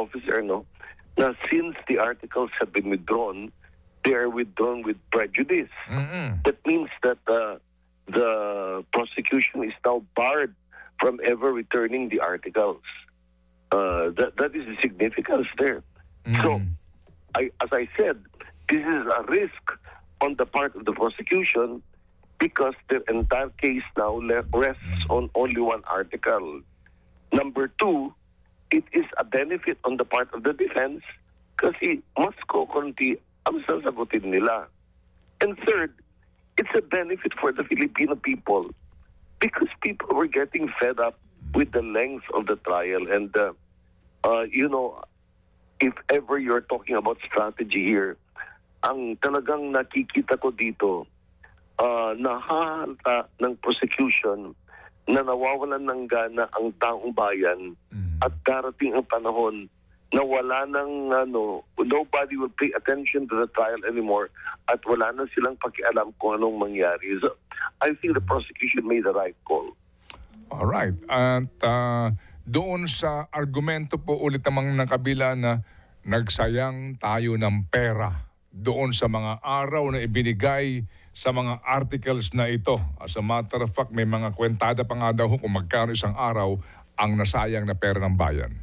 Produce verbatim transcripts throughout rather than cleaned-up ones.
officer, no, na since the articles have been withdrawn, they are withdrawn with prejudice. Mm-mm. That means that uh, the prosecution is now barred from ever returning the articles. Uh, that that is the significance there. Mm. So, I, as I said, this is a risk on the part of the prosecution because the entire case now le- rests on only one article. Number two, it is a benefit on the part of the defense kasi mas kokonti ang sasagutin nila. And third, it's a benefit for the Filipino people because people were getting fed up with the length of the trial. And, uh, uh, you know, if ever you're talking about strategy here, ang talagang nakikita ko dito, uh, nahahalata ng prosecution na nawawalan ng gana ang taong bayan at darating ang panahon na wala nang, ano, nobody will pay attention to the trial anymore at wala na silang pakialam kung anong mangyari. So, I think the prosecution made the right call. All right. At uh, doon sa argumento po ulit namang ng kabila na nagsayang tayo ng pera doon sa mga araw na ibinigay sa mga articles na ito. As a matter of fact, may mga kwentada pa nga daw kung magkano isang araw ang nasayang na pera ng bayan.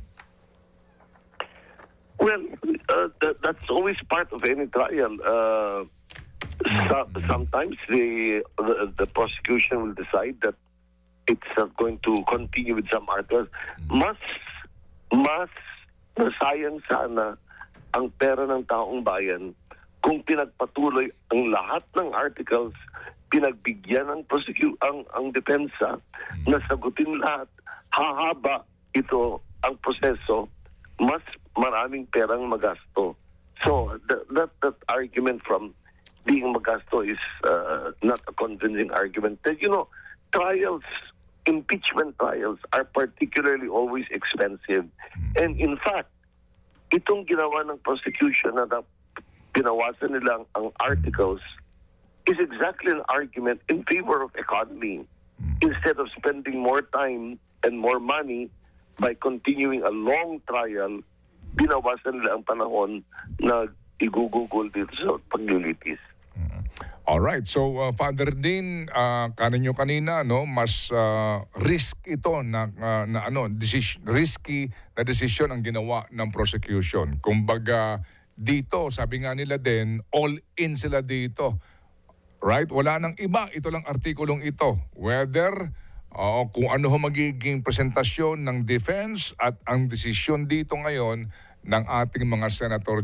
Well, uh, that, that's always part of any trial. Uh, so, sometimes the, the the prosecution will decide that it's not going to continue with some articles. Mas, mas nasayang sana ang pera ng taong bayan kung pinagpatuloy ang lahat ng articles, pinagbigyan ng prosecute ang ang depensa na sagutin lahat, hahaba ito ang proseso, mas maraming perang magasto. So that that, that argument from being magasto is uh, not a convincing argument. That, you know, trials, impeachment trials are particularly always expensive. And in fact, itong ginawa ng prosecution na pinawasan nila ang articles is exactly an argument in favor of economy. Instead of spending more time and more money by continuing a long trial, binawasan nila ang panahon na igugugol dito sa paglilitis. Alright, so uh, Father Dean, uh, kaninyo kanina, no, mas uh, risk ito na, uh, na ano, decision, risky na desisyon ang ginawa ng prosecution. Kumbaga dito, sabi nga nila din, all in sila dito. Right? Wala nang iba, ito lang artikulong ito. Whether uh, kung ano magiging presentasyon ng defense at ang desisyon dito ngayon ng ating mga senator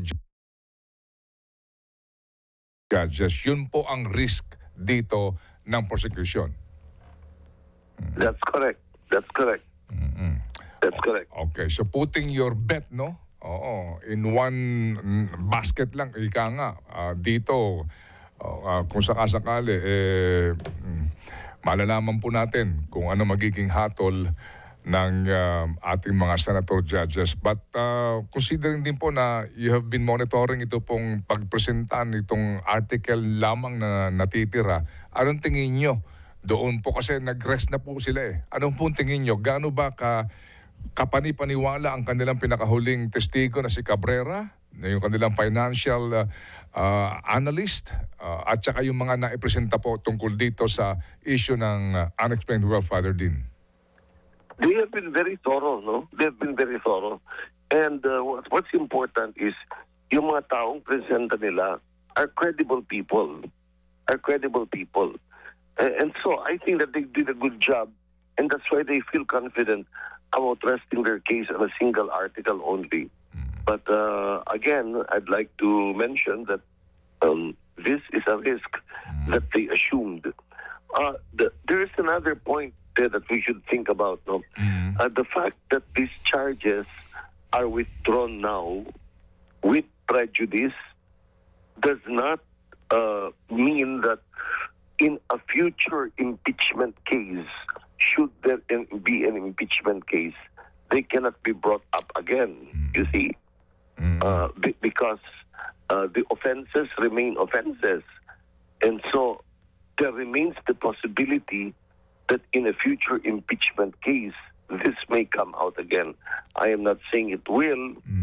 judges, yun po ang risk dito ng prosecution. That's correct. That's correct. Mm-hmm. That's correct. Okay, so putting your bet, no? Oo, in one basket lang, ika nga, uh, dito, uh, kung sakasakali, eh, malalaman po natin kung ano magiging hatol ng uh, ating mga senator judges. But uh, considering din po na you have been monitoring ito pong pagpresentan itong article lamang na natitira, anong tingin nyo? Doon po kasi nag-rest na po sila eh. Anong po tingin nyo? Gaano ba ka kapanipaniwala ang kanilang pinakahuling testigo na si Cabrera, na yung kanilang financial uh, uh, analyst, uh, at saka yung mga naipresenta po tungkol dito sa issue ng uh, unexplained wealth, Father Dean? They have been very thorough, no? They have been very thorough. And uh, what, what's important is yung mga taong presenta nila are credible people. Are credible people. Uh, and so I think that they did a good job, and that's why they feel confident about resting their case on a single article only. But uh, again, I'd like to mention that um, this is a risk that they assumed. Uh, the, there is another point there that we should think about. No? Mm-hmm. Uh, the fact that these charges are withdrawn now with prejudice does not uh, mean that in a future impeachment case, should there be an impeachment case, they cannot be brought up again, you see, Mm-hmm. uh, be- because uh, the offenses remain offenses. And so there remains the possibility that in a future impeachment case, this may come out again. I am not saying it will,